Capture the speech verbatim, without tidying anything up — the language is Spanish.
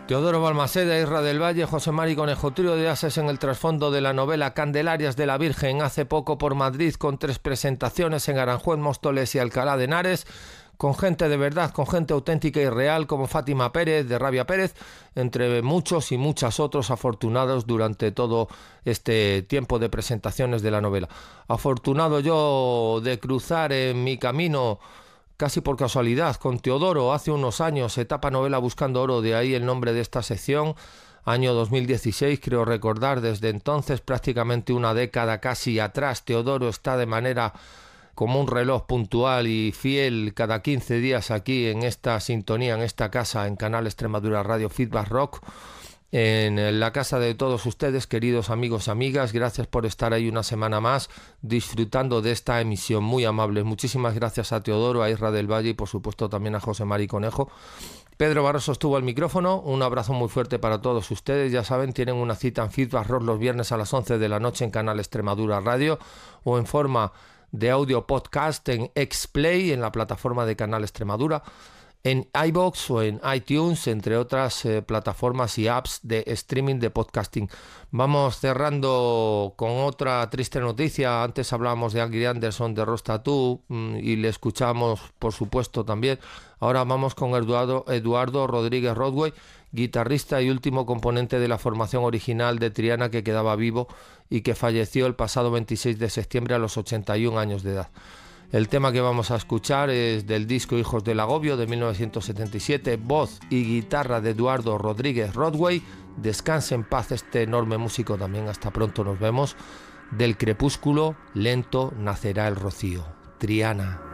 Teodoro Balmaceda, Isra del Valle, José Mari Conejo, trío de ases en el trasfondo de la novela Candelarias de la Virgen, hace poco por Madrid con tres presentaciones en Aranjuez, Móstoles y Alcalá de Henares, con gente de verdad, con gente auténtica y real como Fátima Pérez de Rabia Pérez, entre muchos y muchas otros afortunados durante todo este tiempo de presentaciones de la novela. Afortunado yo de cruzar en mi camino casi por casualidad con Teodoro hace unos años, etapa novela Buscando Oro, de ahí el nombre de esta sección, año dos mil dieciséis, creo recordar. Desde entonces, prácticamente una década casi atrás, Teodoro está de manera como un reloj puntual y fiel cada quince días aquí en esta sintonía, en esta casa, en Canal Extremadura Radio Feedback Rock, en la casa de todos ustedes, queridos amigos y amigas. Gracias por estar ahí una semana más disfrutando de esta emisión, muy amables. Muchísimas gracias a Teodoro, a Isra del Valle y por supuesto también a José Mari Conejo. Pedro Barroso estuvo al micrófono. Un abrazo muy fuerte para todos ustedes. Ya saben, tienen una cita en Feedback Rock los viernes a las once de la noche en Canal Extremadura Radio o en forma de audio podcast en Xplay, en la plataforma de Canal Extremadura, en iVoox o en iTunes, entre otras eh, plataformas y apps de streaming de podcasting. Vamos cerrando con otra triste noticia. Antes hablábamos de Angry Anderson de Rose Tattoo mmm, y le escuchamos, por supuesto, también. Ahora vamos con Eduardo, Eduardo Rodríguez Rodway, guitarrista y último componente de la formación original de Triana, que quedaba vivo y que falleció el pasado veintiséis de septiembre a los ochenta y un años de edad. El tema que vamos a escuchar es del disco Hijos del Agobio de mil novecientos setenta y siete, voz y guitarra de Eduardo Rodríguez Rodway. Descanse en paz este enorme músico también. Hasta pronto, nos vemos. Del crepúsculo lento nacerá el rocío. Triana.